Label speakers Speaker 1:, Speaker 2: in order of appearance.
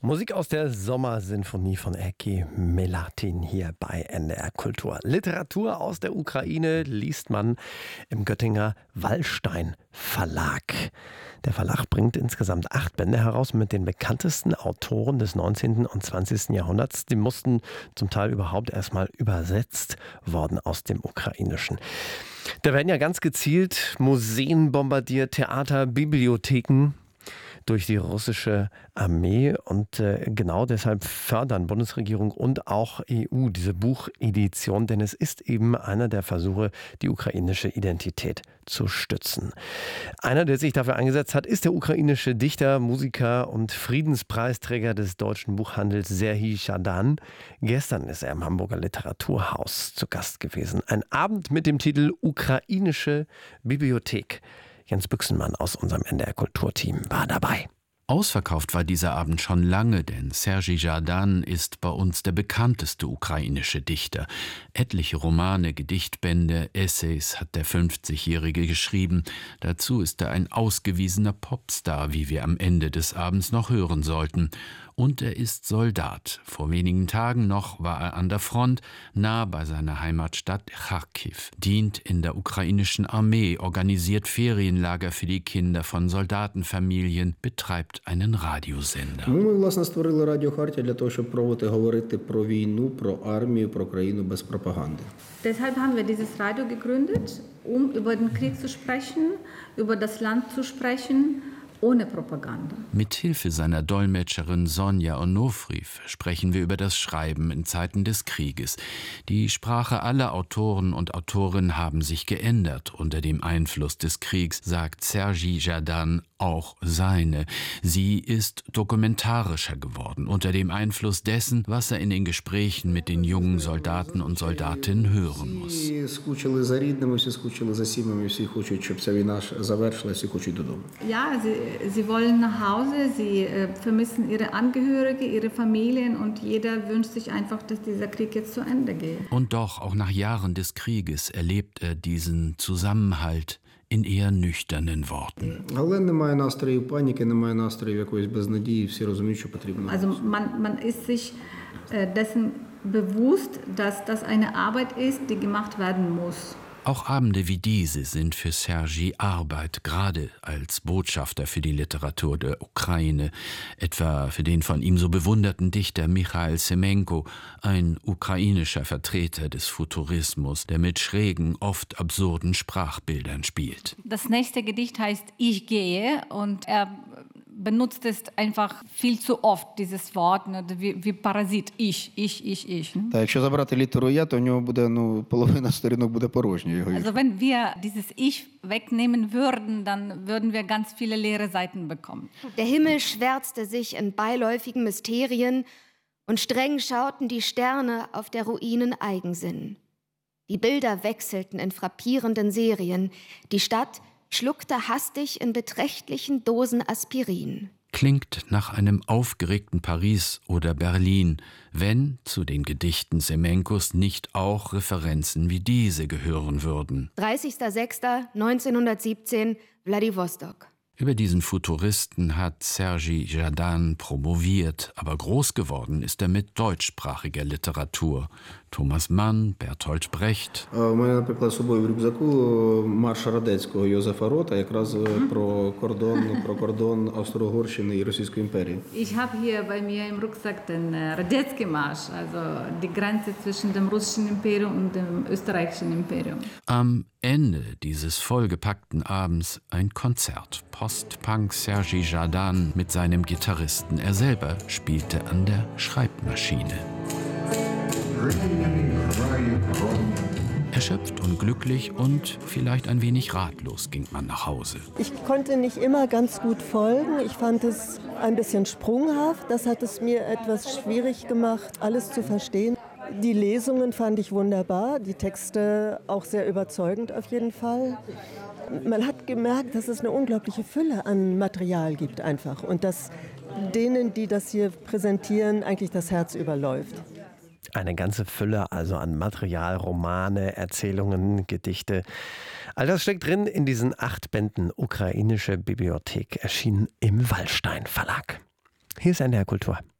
Speaker 1: Musik aus der Sommersinfonie von Erkki Melatin hier bei NDR Kultur. Literatur aus der Ukraine liest man im Göttinger Wallstein Verlag. Der Verlag bringt insgesamt 8 Bände heraus mit den bekanntesten Autoren des 19. und 20. Jahrhunderts. Die mussten zum Teil überhaupt erstmal übersetzt worden aus dem Ukrainischen. Da werden ja ganz gezielt Museen bombardiert, Theater, Bibliotheken durch die russische Armee und genau deshalb fördern Bundesregierung und auch EU diese Buchedition, denn es ist eben einer der Versuche, die ukrainische Identität zu stützen. Einer, der sich dafür eingesetzt hat, ist der ukrainische Dichter, Musiker und Friedenspreisträger des deutschen Buchhandels Serhij Zhadan. Gestern ist er im Hamburger Literaturhaus zu Gast gewesen. Ein Abend mit dem Titel Ukrainische Bibliothek. Jens Büchsenmann aus unserem NDR-Kulturteam war dabei.
Speaker 2: Ausverkauft war dieser Abend schon lange, denn Serhij Zhadan ist bei uns der bekannteste ukrainische Dichter. Etliche Romane, Gedichtbände, Essays hat der 50-Jährige geschrieben. Dazu ist er ein ausgewiesener Popstar, wie wir am Ende des Abends noch hören sollten. Und er ist Soldat. Vor wenigen Tagen noch war er an der Front, nah bei seiner Heimatstadt Charkiw, dient in der ukrainischen Armee, organisiert Ferienlager für die Kinder von Soldatenfamilien, betreibt einen Radiosender.
Speaker 3: Ми, власне, створили Радіо Хартія для того, щоб пробувати говорити про війну, про армію, про країну без пропаганди.
Speaker 4: Deshalb haben wir dieses Radio gegründet, um über den Krieg zu sprechen, über das Land zu sprechen, ohne Propaganda.
Speaker 2: Mit Hilfe seiner Dolmetscherin Sonja Onofri sprechen wir über das Schreiben in Zeiten des Krieges. Die Sprache aller Autoren und Autorinnen haben sich geändert unter dem Einfluss des Kriegs, sagt Serhij Zhadan, auch seine. Sie ist dokumentarischer geworden unter dem Einfluss dessen, was er in den Gesprächen mit den jungen Soldaten und Soldatinnen hören muss.
Speaker 3: Всі скучили за рідними, всі скучили за сім'ями, всі хочуть, щоб ця війна завершилась, всі хочуть додому.
Speaker 4: Ja, sie wollen nach Hause, sie vermissen ihre Angehörige, ihre Familien und jeder wünscht sich einfach, dass dieser Krieg jetzt zu Ende geht.
Speaker 2: Und doch, auch nach Jahren des Krieges, erlebt er diesen Zusammenhalt in eher nüchternen Worten.
Speaker 3: Але немає настрою паніки, немає настрою якоїсь безнадії, всі розуміють, що потрібно.
Speaker 4: Also man ist sich dessen bewusst, dass das eine Arbeit ist, die gemacht werden muss.
Speaker 2: Auch Abende wie diese sind für Serhij Arbeit, gerade als Botschafter für die Literatur der Ukraine, etwa für den von ihm so bewunderten Dichter Michail Semenko, ein ukrainischer Vertreter des Futurismus, der mit schrägen, oft absurden Sprachbildern spielt.
Speaker 4: Das nächste Gedicht heißt Ich gehe und er benutzt es einfach viel zu oft, dieses Wort, ne, wie Parasit, ich.
Speaker 3: Та якщо забрати літеру «я», то в нього буде, половина сторінок буде порожньою.
Speaker 4: Also wenn wir dieses Ich wegnehmen würden, dann würden wir ganz viele leere Seiten bekommen.
Speaker 5: Der Himmel schwärzte sich in beiläufigen Mysterien und streng schauten die Sterne auf der Ruinen Eigensinn. Die Bilder wechselten in frappierenden Serien. Die Stadt schluckte hastig in beträchtlichen Dosen Aspirin.
Speaker 2: Klingt nach einem aufgeregten Paris oder Berlin, wenn zu den Gedichten Semenkos nicht auch Referenzen wie diese gehören würden.
Speaker 5: 30.06.1917, Wladiwostok.
Speaker 2: Über diesen Futuristen hat Serhij Zhadan promoviert, aber groß geworden ist er mit deutschsprachiger Literatur. Thomas Mann, Bertolt Brecht.
Speaker 3: У мене, наприклад, з собою в рюкзаку марш Радецького Йозефа Рота, якраз про кордон Австро-Угорщини і Російської імперії.
Speaker 4: Ich habe hier bei mir im Rucksack den Radetzky-Marsch, also die Grenze zwischen dem russischen Imperium und dem österreichischen Imperium.
Speaker 2: Am Ende dieses vollgepackten Abends ein Konzert. Post-Punk Serhij Zhadan mit seinem Gitarristen. Er selber spielte an der Schreibmaschine. Erschöpft und glücklich und vielleicht ein wenig ratlos ging man nach Hause.
Speaker 6: Ich konnte nicht immer ganz gut folgen. Ich fand es ein bisschen sprunghaft. Das hat es mir etwas schwierig gemacht, alles zu verstehen. Die Lesungen fand ich wunderbar, die Texte auch sehr überzeugend auf jeden Fall. Man hat gemerkt, dass es eine unglaubliche Fülle an Material gibt einfach und dass denen, die das hier präsentieren, eigentlich das Herz überläuft.
Speaker 1: Eine ganze Fülle also an Material, Romane, Erzählungen, Gedichte. All das steckt drin in diesen 8 Bänden Ukrainische Bibliothek, erschienen im Wallstein Verlag. Hier ist NDR Kultur.